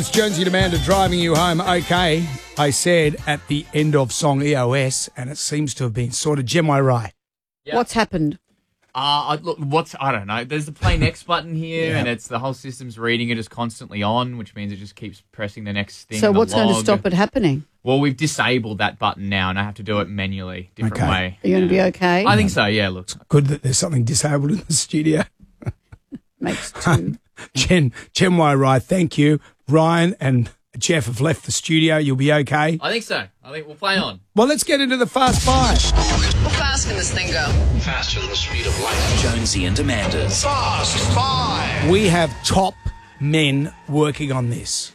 It's Jonesy and Amanda driving you home. Okay, I said at the end of song EOS, and it seems to have been sorted. Am I right? Yep. What's happened? Look, I don't know. There's the play next button here, and it's the whole system's reading it as constantly on, which means it just keeps pressing the next thing. So what's going to stop it happening? Well, we've disabled that button now, and I have to do it manually, different way. Are you going to be okay? I think so. Yeah. Look, Good that there's something disabled in the studio. Makes two. Chen Y Rye, thank you. Ryan and Jeff have left the studio. You'll be okay. I think so. I think we'll play on. Well, let's get into the Fast Five. How fast can this thing go? Faster than the speed of light. Jonesy and Amanda's Fast Five. We have top men working on this.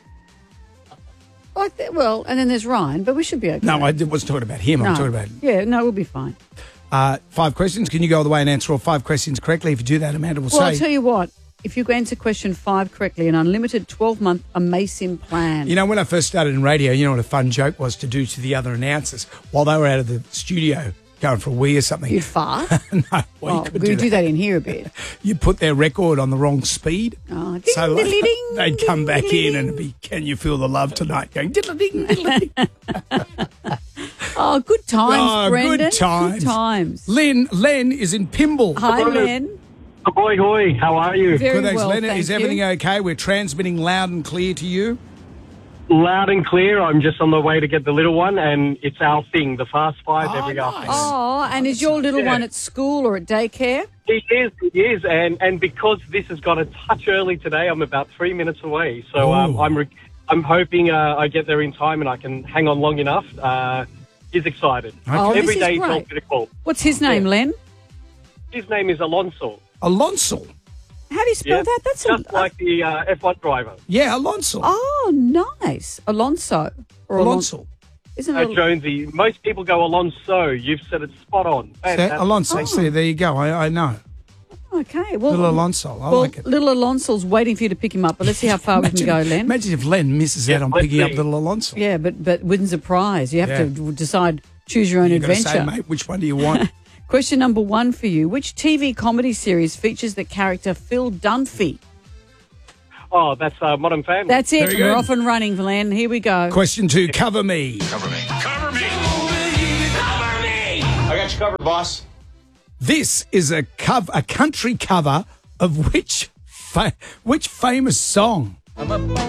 Well, and then there's Ryan, but we should be okay. No, I wasn't talking about him. I'm talking about... Yeah, no, we'll be fine. 5 questions. Can you go all the way and answer all 5 questions correctly? If you do that, Amanda will Well, say... I'll tell you what. If you answer question 5 correctly, an unlimited 12-month AMASIM plan. You know, when I first started in radio, you know what a fun joke was to do to the other announcers while they were out of the studio going for a wee or something? You'd fart? No, well, you could we do that in here a bit. You put their record on the wrong speed. Oh, ding, So like, diddly, ding, they'd come ding, back diddly, in and it'd be, can you feel the love tonight? Going, diddly ding, diddly ding. Oh, good times, Oh, Brendan. good times. Good times. Len is in Pimble. Hi, Len. Ahoy, hoy. How are you? Very Good, thanks, well, Len. thank Is you. everything okay? We're transmitting loud and clear to you. Loud and clear. I'm just on the way to get the little one, and it's our thing, the Fast Five every nice. afternoon. Oh, and is your little Yeah. one at school or at daycare? He is, and because this has got a touch early today, I'm about 3 minutes away. So Ooh. I'm hoping I get there in time and I can hang on long enough. He's excited. Oh, this Every is day he great. tells me to call. What's his name, Yeah. Len? His name is Alonso. Alonso. How do you spell Yeah, that? That's just like the F1 driver. Yeah, Alonso. Oh, nice. Alonso. Or Alonso. Isn't it? Jonesy, most people go Alonso. You've said it spot on. Fantastic. Alonso. See, there you go. I know. Okay. Well, Little Alonso. I well, like it. little Alonso's waiting for you to pick him up, but let's see how far we can go, Len. Imagine if Len misses out on let's picking up see. little Alonso. Yeah, but wins a prize. You have Yeah. to decide, choose your own You've got to adventure. say, mate, which one do you want? Question number 1 for you. Which TV comedy series features the character Phil Dunphy? Oh, that's Modern Family. That's it. Very We're good. off and running, Len. Here we go. Question 2, cover me. Cover me. Cover me. Cover me. I got you covered, boss. This is a country cover of which famous song?